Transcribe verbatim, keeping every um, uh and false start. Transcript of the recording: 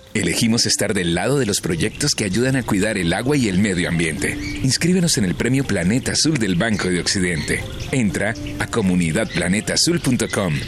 Elegimos estar del lado de los proyectos que ayudan a cuidar el agua y el medio ambiente. Inscríbenos en el Premio Planeta Azul del Banco de Occidente. Entra a comunidad planeta azul punto com.